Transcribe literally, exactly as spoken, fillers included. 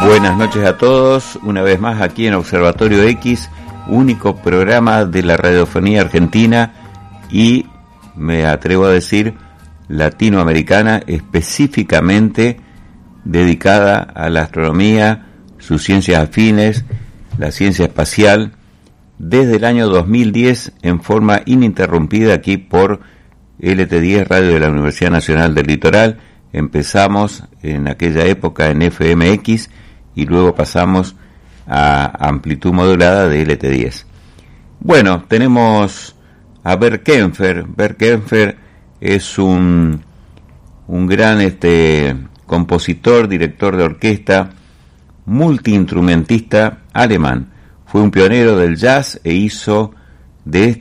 Buenas noches a todos, una vez más aquí en Observatorio X, único programa de la radiofonía argentina y, me atrevo a decir, latinoamericana, específicamente dedicada a la astronomía, sus ciencias afines, la ciencia espacial, desde el año dos mil diez en forma ininterrumpida aquí por L T diez, Radio de la Universidad Nacional del Litoral. Empezamos en aquella época en F M X y luego pasamos a amplitud modulada de L T diez. Bueno, tenemos a Bert Kaempfer. Bert Kaempfer es un, un gran este, compositor, director de orquesta, multiinstrumentista alemán. Fue un pionero del jazz e hizo de